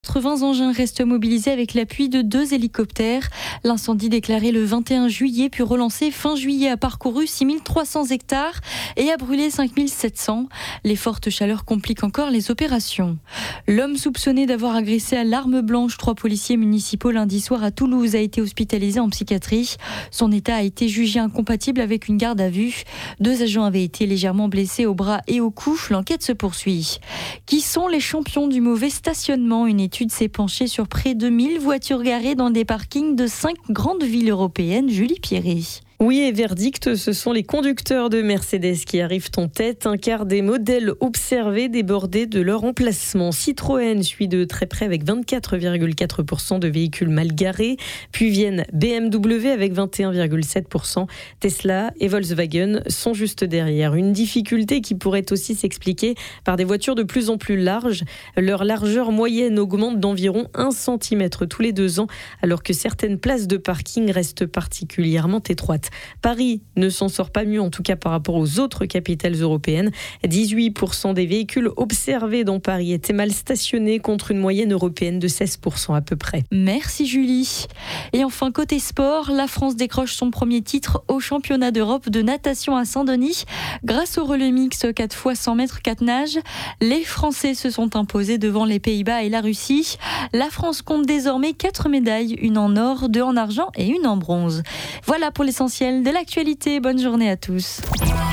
80 engins restent mobilisés avec l'appui de 2 hélicoptères. L'incendie déclaré le 21 juillet puis relancé fin juillet a parcouru 6300 hectares et a brûlé 5700. Les fortes chaleurs compliquent encore les opérations. L'homme soupçonné d'avoir agressé à l'arme blanche 3 policiers municipaux lundi soir à Toulouse a été hospitalisé en psychiatrie. Son état a été jugé incompatible avec une garde à vue. 2 agents avaient été légèrement blessés au bras et au cou. L'enquête se poursuit. Qui sont les champions du mauvais stationnement ? Une étude s'est penchée sur près de 1000 voitures garées dans des parkings de 5 grandes villes européennes. Julie Pierry. Oui, et verdict, ce sont les conducteurs de Mercedes qui arrivent en tête. Un quart des modèles observés débordés de leur emplacement. Citroën suit de très près avec 24,4% de véhicules mal garés. Puis viennent BMW avec 21,7%. Tesla et Volkswagen sont juste derrière. Une difficulté qui pourrait aussi s'expliquer par des voitures de plus en plus larges. Leur largeur moyenne augmente d'environ 1 cm tous les 2 ans, alors que certaines places de parking restent particulièrement étroites. Paris ne s'en sort pas mieux, en tout cas par rapport aux autres capitales européennes. 18% des véhicules observés dans Paris étaient mal stationnés contre une moyenne européenne de 16% à peu près. Merci Julie. Et enfin, côté sport, la France décroche son premier titre au championnat d'Europe de natation à Saint-Denis. Grâce au relais mix 4 x 100 mètres 4 nages, les Français se sont imposés devant les Pays-Bas et la Russie. La France compte désormais 4 médailles, une en or, 2 en argent et une en bronze. Voilà pour l'essentiel de l'actualité. Bonne journée à tous.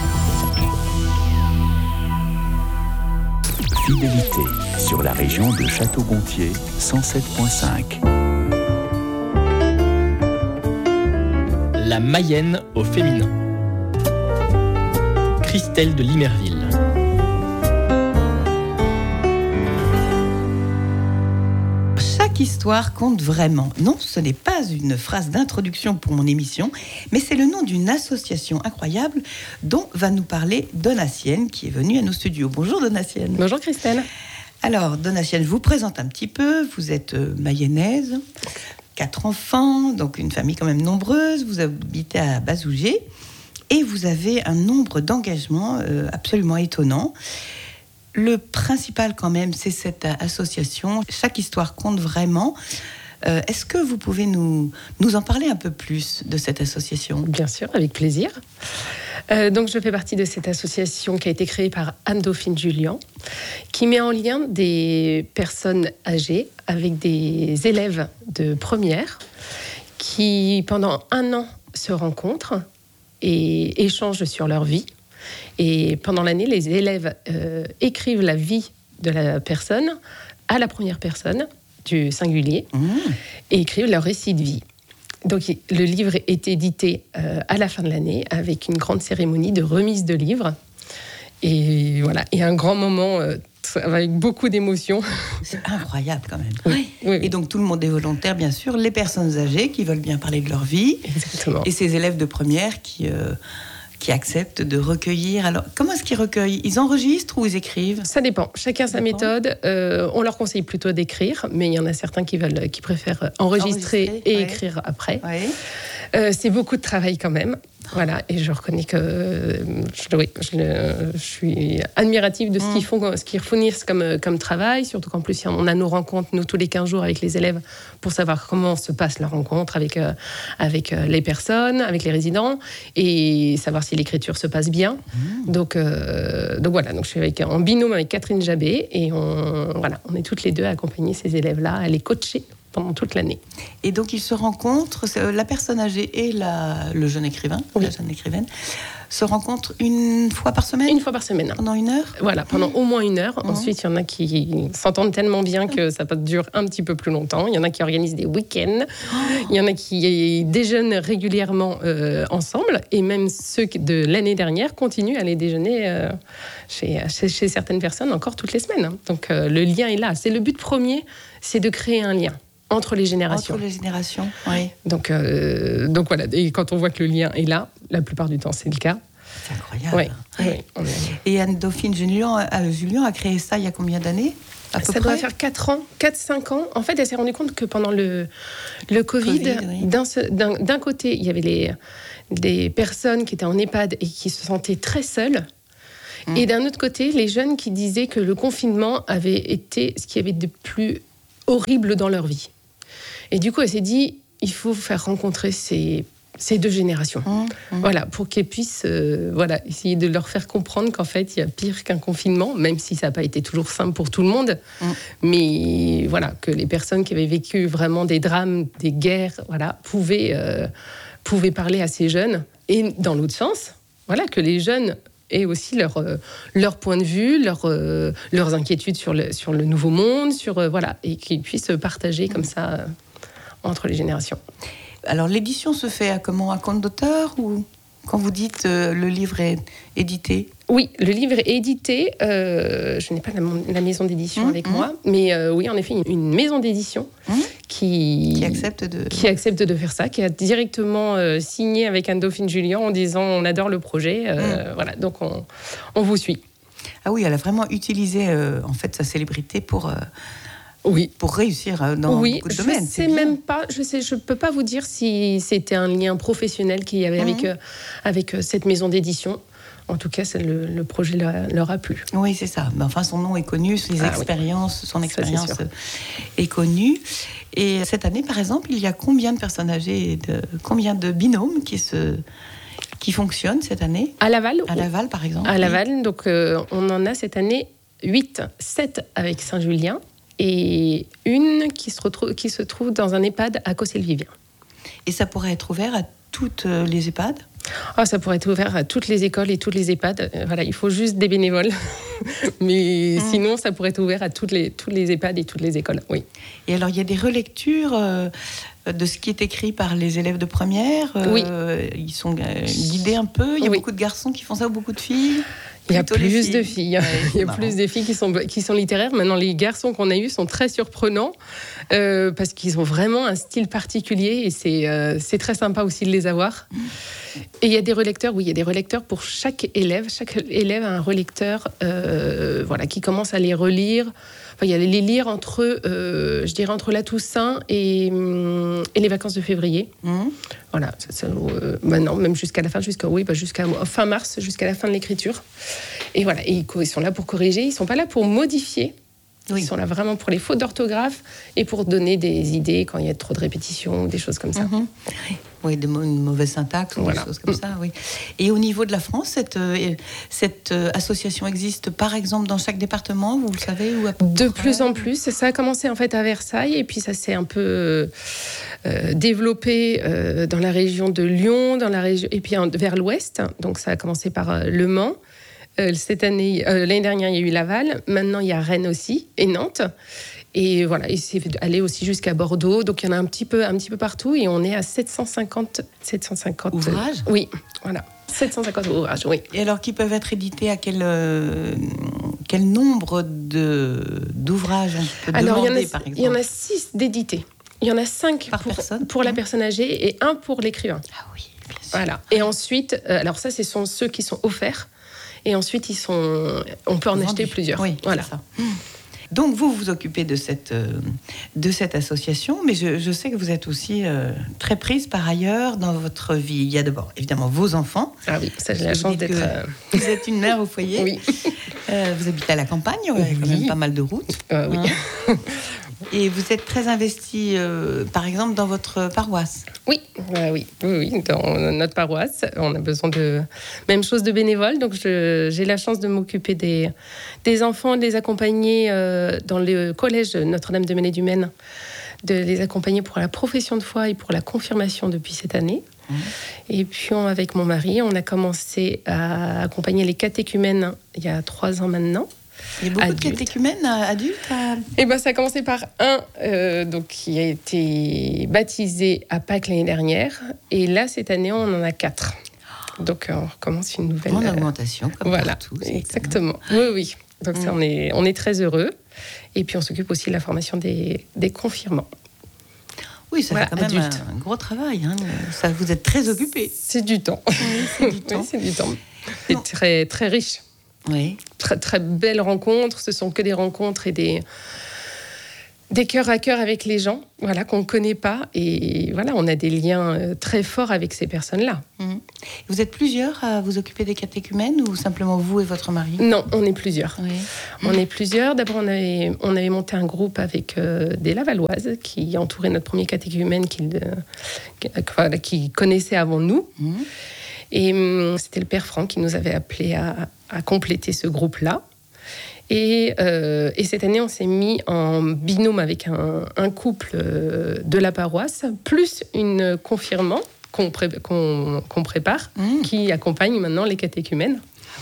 Fidélité sur la région de Château-Gontier 107.5. La Mayenne au féminin. Christelle de Limerville. Chaque histoire compte vraiment. Non, ce n'est pas une phrase d'introduction pour mon émission, mais c'est le nom d'une association incroyable dont va nous parler Donatienne, qui est venue à nos studios. Bonjour Donatienne. Bonjour Christelle. Alors Donatienne, je vous présente un petit peu. Vous êtes mayonnaise, 4 enfants, donc une famille quand même nombreuse. Vous habitez à Bazougers et vous avez un nombre d'engagements absolument étonnant. Le principal quand même, c'est cette association. Chaque histoire compte vraiment. Est-ce que vous pouvez nous en parler un peu plus de cette association ? Bien sûr, avec plaisir. Donc je fais partie de cette association qui a été créée par Anne-Dauphine Julien, qui met en lien des personnes âgées avec des élèves de première qui, pendant 1 an, se rencontrent et échangent sur leur vie. Et pendant l'année, les élèves écrivent la vie de la personne à la première personne du singulier et écrivent leur récit de vie. Donc le livre est édité à la fin de l'année avec une grande cérémonie de remise de livres. Et voilà, et un grand moment avec beaucoup d'émotions. C'est incroyable quand même. Oui. Et donc tout le monde est volontaire, bien sûr. Les personnes âgées qui veulent bien parler de leur vie. Exactement. Et ces élèves de première qui acceptent de recueillir. Alors, comment est-ce qu'ils recueillent ? Ils enregistrent ou ils écrivent ? Ça dépend. Chacun sa méthode. On leur conseille plutôt d'écrire, mais il y en a certains qui préférent enregistrer et écrire après. Ouais. C'est beaucoup de travail quand même. Voilà, et je reconnais que je suis admirative de ce qu'ils fournissent comme travail, surtout qu'en plus, on a nos rencontres, nous, tous les 15 jours avec les élèves pour savoir comment se passe la rencontre avec les personnes, avec les résidents, et savoir si l'écriture se passe bien. Donc voilà, donc je suis en binôme avec Catherine Jabé, et on est toutes les deux à accompagner ces élèves-là, à les coacher pendant toute l'année. Et donc ils se rencontrent, la personne âgée et le jeune écrivain, la jeune écrivaine, se rencontrent une fois par semaine ? Une fois par semaine. Pendant 1 heure ? Voilà, pendant au moins 1 heure. Ensuite, il y en a qui s'entendent tellement bien que ça dure un petit peu plus longtemps. Il y en a qui organisent des week-ends. Il y en a qui déjeunent régulièrement ensemble. Et même ceux de l'année dernière continuent à aller déjeuner chez certaines personnes encore toutes les semaines. Donc le lien est là. C'est le but premier, c'est de créer un lien entre les générations. Entre les générations, oui. Donc voilà, et quand on voit que le lien est là, la plupart du temps, c'est le cas. C'est incroyable. Oui. Et Anne-Dauphine Julien a créé ça il y a combien d'années ? Ça doit faire 4-5 ans. En fait, elle s'est rendue compte que pendant le Covid, d'un côté, il y avait des personnes qui étaient en EHPAD et qui se sentaient très seules. Et d'un autre côté, les jeunes qui disaient que le confinement avait été ce qui avait de plus horribles dans leur vie. Et du coup, elle s'est dit, il faut faire rencontrer ces 2 générations. Voilà, pour qu'elles puissent essayer de leur faire comprendre qu'en fait, il y a pire qu'un confinement, même si ça n'a pas été toujours simple pour tout le monde. Mais voilà, que les personnes qui avaient vécu vraiment des drames, des guerres, pouvaient parler à ces jeunes. Et dans l'autre sens, que les jeunes aient aussi leur point de vue, leurs inquiétudes sur le nouveau monde, et qu'ils puissent partager comme ça entre les générations. Alors, l'édition se fait comment, à compte d'auteur, ou quand vous dites le livre est édité? Oui, le livre est édité. Je n'ai pas la maison d'édition avec moi, mais oui, en effet, une maison d'édition qui accepte de faire ça, qui a directement signé avec Anne-Dauphine Julien en disant on adore le projet, donc on vous suit. Ah oui, elle a vraiment utilisé en fait sa célébrité pour réussir dans beaucoup de domaines. Je ne peux pas vous dire si c'était un lien professionnel qu'il y avait avec cette maison d'édition. En tout cas, le projet leur a plu. Oui, c'est ça. Mais enfin, son nom est connu, son expérience est connue. Et cette année, par exemple, il y a combien de personnes âgées, combien de binômes qui fonctionnent cette année? À Laval, par exemple. À Laval, donc on en a cette année 7 avec Saint-Julien. Et une qui se trouve dans un EHPAD à Cossé-le-Vivien. Et ça pourrait être ouvert à toutes les EHPAD? Ça pourrait être ouvert à toutes les écoles et toutes les EHPAD. Il faut juste des bénévoles. Mais sinon, ça pourrait être ouvert à toutes les EHPAD et toutes les écoles, oui. Et alors, il y a des relectures de ce qui est écrit par les élèves de première. Oui. Ils sont guidés un peu. Il y a beaucoup de garçons qui font ça ou beaucoup de filles? Il y a plus de filles. Il y a plus de filles qui sont littéraires. Maintenant, les garçons qu'on a eus sont très surprenants parce qu'ils ont vraiment un style particulier et c'est très sympa aussi de les avoir. Et il y a des relecteurs, il y a des relecteurs pour chaque élève. Chaque élève a un relecteur qui commence à les relire. Il y a les lire entre la Toussaint et les vacances de février. Non, même jusqu'à la fin, jusqu'à fin mars, jusqu'à la fin de l'écriture. Et voilà, et ils sont là pour corriger, ils ne sont pas là pour modifier. Ils sont là vraiment pour les fautes d'orthographe et pour donner des idées quand il y a trop de répétitions, des choses comme ça. Oui, une mauvaise syntaxe ou des choses comme ça, oui. Et au niveau de la France, cette association existe par exemple dans chaque département, vous le savez, ou de plus en plus. Ça a commencé en fait à Versailles et puis ça s'est un peu développé dans la région de Lyon, et puis vers l'ouest. Donc ça a commencé par Le Mans. Cette année, l'année dernière, il y a eu Laval. Maintenant, il y a Rennes aussi et Nantes. Et voilà, et c'est allé aussi jusqu'à Bordeaux. Donc, il y en a un petit peu partout. Et on est à 750 ouvrages. Oui, voilà. 750 ouvrages, oui. Et alors, qui peuvent être édités à quel nombre d'ouvrages on peut demander, par exemple? Il y en a 6 d'édités. Il y en a 5 pour la personne âgée et 1 pour l'écrivain. Ah oui, bien sûr. Voilà. Et ensuite, alors ça, ce sont ceux qui sont offerts. Et ensuite, on peut en acheter plusieurs. Oui, voilà. C'est ça. Donc, vous vous occupez de cette association, mais je sais que vous êtes aussi très prise par ailleurs dans votre vie. Il y a d'abord, évidemment, vos enfants. Ah oui, ça, j'ai la chance d'être... Vous êtes une mère au foyer. Oui. Vous habitez à la campagne, il y a quand même pas mal de routes. Oui. Et vous êtes très investie, par exemple, dans votre paroisse. Oui, dans notre paroisse. On a besoin de même chose de bénévoles. Donc, j'ai la chance de m'occuper des enfants, de les accompagner dans le collège Notre-Dame de Mêlée-du-Maine, de les accompagner pour la profession de foi et pour la confirmation depuis cette année. Et puis, avec mon mari, on a commencé à accompagner les catéchumènes il y a 3 ans maintenant. Il y a beaucoup de catéchumènes adultes Ça a commencé par un qui a été baptisé à Pâques l'année dernière. Et là, cette année, on en a 4. Donc, on recommence une nouvelle... En augmentation, comme partout. Exactement. Oui. Donc, ça, on est très heureux. Et puis, on s'occupe aussi de la formation des confirmants. Oui, ça fait quand même un gros travail. Ça, vous êtes très occupés. C'est du temps. Oui, c'est du temps. C'est du temps. C'est très, très riche. Oui. Très, très belles rencontres. Ce sont que des rencontres et des cœurs à cœur avec les gens, voilà, qu'on ne connaît pas. Et voilà, on a des liens très forts avec ces personnes-là. Vous êtes plusieurs à vous occuper des catéchumènes ou simplement vous et votre mari ? Non, on est plusieurs. Oui. On est plusieurs. D'abord, on avait monté un groupe avec des Lavalloises qui entouraient notre premier catéchumène qui connaissaient avant nous. Et c'était le père Franck qui nous avait appelés à compléter ce groupe-là. Et cette année, on s'est mis en binôme avec un couple de la paroisse, plus une confirmante qu'on prépare, qui accompagne maintenant les catéchumènes.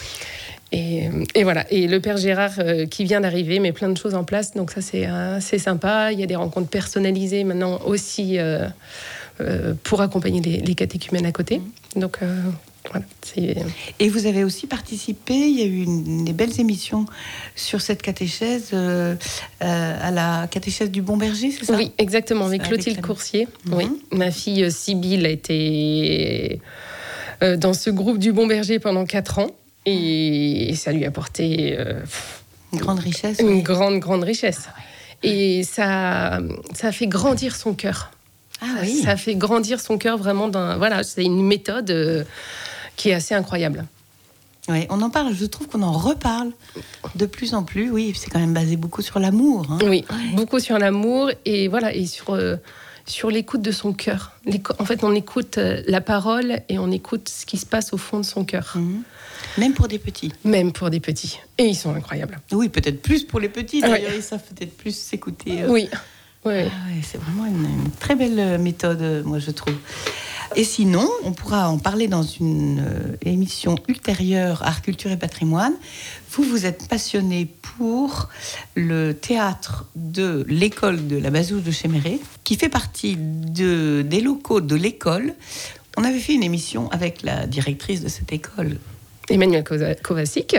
Et voilà. Et le père Gérard qui vient d'arriver met plein de choses en place, donc ça c'est sympa. Il y a des rencontres personnalisées maintenant aussi pour accompagner les catéchumènes à côté. Donc voilà. Et vous avez aussi participé, il y a eu des belles émissions sur cette catéchèse, à la catéchèse du Bon Berger, c'est ça ? Oui, exactement, avec Clotilde Coursier. Oui. Ma fille Sybille a été dans ce groupe du Bon Berger pendant 4 ans et ça lui a apporté une grande richesse. Une grande richesse. Et ça a fait grandir son cœur. Ah oui. Ça a fait grandir son cœur vraiment. Voilà, c'est une méthode qui est assez incroyable. Oui, on en parle, je trouve qu'on en reparle de plus en plus. Oui, c'est quand même basé beaucoup sur l'amour. Oui, beaucoup sur l'amour et voilà, et sur l'écoute de son cœur. En fait, on écoute la parole et on écoute ce qui se passe au fond de son cœur. Même pour des petits. Même pour des petits. Et ils sont incroyables. Oui, peut-être plus pour les petits. D'ailleurs, ils savent peut-être plus s'écouter. Oui. Ouais. C'est vraiment une très belle méthode, moi, je trouve. Et sinon, on pourra en parler dans une émission ultérieure, Art, Culture et Patrimoine. Vous êtes passionné pour le théâtre de l'école de la Bazouge de Chéméré, qui fait partie des locaux de l'école. On avait fait une émission avec la directrice de cette école, Emmanuelle Kovacic.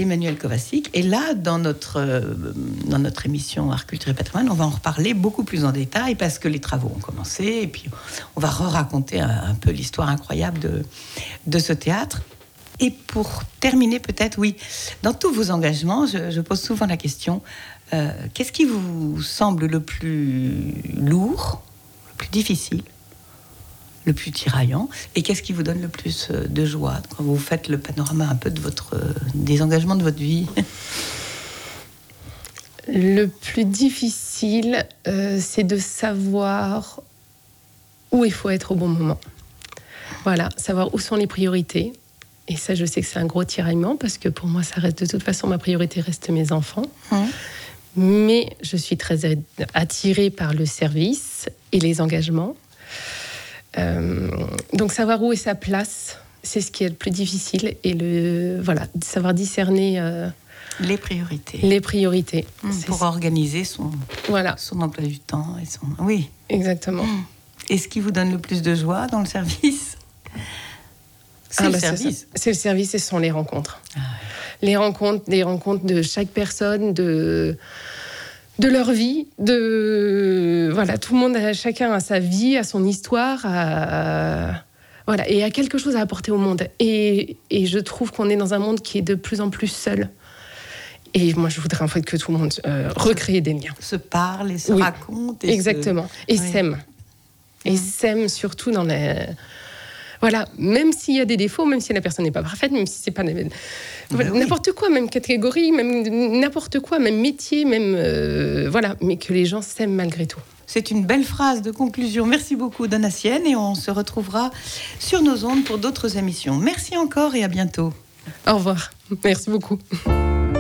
Et là, dans notre émission Art, Culture et Patrimoine, on va en reparler beaucoup plus en détail parce que les travaux ont commencé et puis on va raconter un peu l'histoire incroyable de ce théâtre. Et pour terminer, peut-être, oui, dans tous vos engagements, je pose souvent la question, qu'est-ce qui vous semble le plus lourd, le plus difficile, le plus tiraillant, et qu'est-ce qui vous donne le plus de joie quand vous faites le panorama un peu des engagements de votre vie ? Le plus difficile, c'est de savoir où il faut être au bon moment. Voilà, savoir où sont les priorités. Et ça, je sais que c'est un gros tiraillement, parce que pour moi, ça reste de toute façon, ma priorité reste mes enfants. Mais je suis très attirée par le service et les engagements. Donc savoir où est sa place, c'est ce qui est le plus difficile, et savoir discerner les priorités. Pour organiser son emploi du temps et oui, exactement. Et ce qui vous donne le plus de joie dans le service, c'est le service. C'est le service, et ce sont les rencontres. Les rencontres de chaque personne, de leur vie, tout le monde, chacun a sa vie, a son histoire, et a quelque chose à apporter au monde. Et je trouve qu'on est dans un monde qui est de plus en plus seul. Et moi, je voudrais en fait que tout le monde recrée des liens. Se parle et se raconte. Exactement. Et s'aime. Et s'aime surtout dans les... Voilà, même s'il y a des défauts, même si la personne n'est pas parfaite, même si c'est pas n'importe quoi, même catégorie, même n'importe quoi, même métier, même mais que les gens s'aiment malgré tout. C'est une belle phrase de conclusion. Merci beaucoup, Donatienne, et on se retrouvera sur nos ondes pour d'autres émissions. Merci encore et à bientôt. Au revoir. Merci beaucoup.